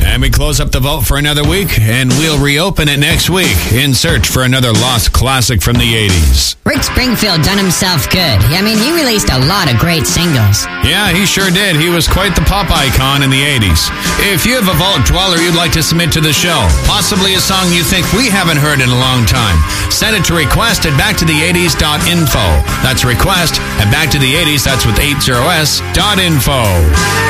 And we close up the vault for another week, and we'll reopen it next week in search for another lost classic from the 80s. Rick Springfield done himself good. I mean, he released a lot of great singles. Yeah, he sure did. He was quite the pop icon in the 80s. If you have a vault dweller you'd like to submit to the show, possibly a song you think we haven't heard in a long time, send it to request@backtotheeighties.info. That's request@backtotheeighties, that's with 80s.info.